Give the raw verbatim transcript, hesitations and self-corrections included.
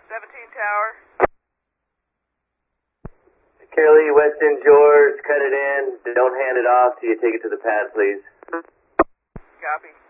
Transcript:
seventeen Tower. Curly, Weston, George, cut it in. Don't hand it off till you take it to the pad, please. Copy.